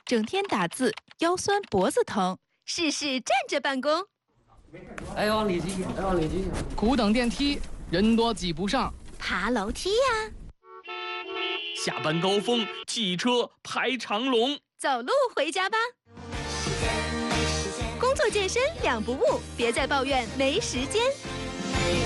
整天打字，腰酸脖子疼，试试站着办公。 哎，往里挤，往里挤。 苦等电梯，人多挤不上。 爬楼梯呀。 下班高峰，汽车排长龙。 走路回家吧。工作健身两不误，别再抱怨没时间。